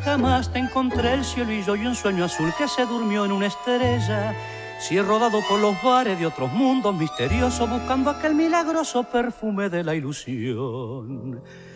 nunca más te encontré el cielo y yo y un sueño azul que se durmió en una estrella. Si he rodado por los bares de otros mundos misteriosos buscando aquel milagroso perfume de la ilusión.